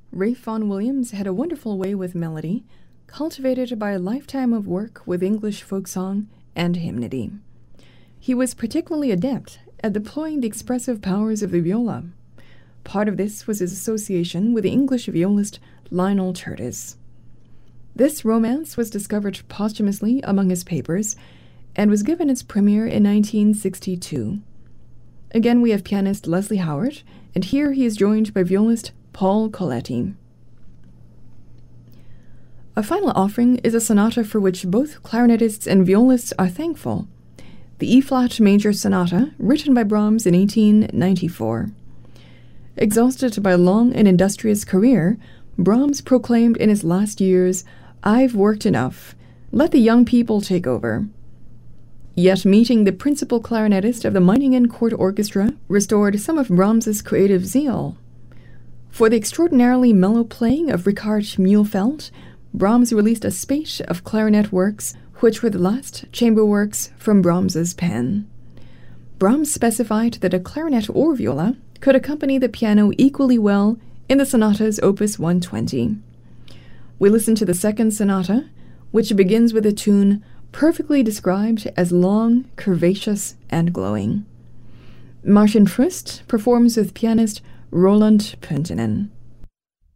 Ralph Vaughan Williams had a wonderful way with melody, cultivated by a lifetime of work with English folk song and hymnody. He was particularly adept at deploying the expressive powers of the viola. Part of this was his association with the English violist Lionel Curtis. This romance was discovered posthumously among his papers and was given its premiere in 1962. Again, we have pianist Leslie Howard, and here he is joined by violist Paul Coletti. A final offering is a sonata for which both clarinetists and violists are thankful, the E-flat Major Sonata, written by Brahms in 1894. Exhausted by a long and industrious career, Brahms proclaimed in his last years, "I've worked enough. Let the young people take over." Yet meeting the principal clarinetist of the Meiningen Court Orchestra restored some of Brahms's creative zeal. For the extraordinarily mellow playing of Richard Mühlfeld, Brahms released a spate of clarinet works which were the last chamber works from Brahms's pen. Brahms specified that a clarinet or viola could accompany the piano equally well in the sonatas Opus 120. We listen to the second sonata, which begins with a tune perfectly described as long, curvaceous, and glowing. Martin Frist performs with pianist Roland Pöntinen.